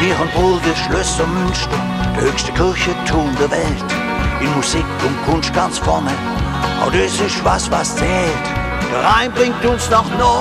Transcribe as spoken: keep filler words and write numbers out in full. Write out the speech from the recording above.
Wir haben Brüder, Schlösser, Münster, der höchste Kirchenturm der Welt. In Musik und Kunst ganz vorne, auch das ist was, was zählt. Der Rhein bringt uns nach Norden.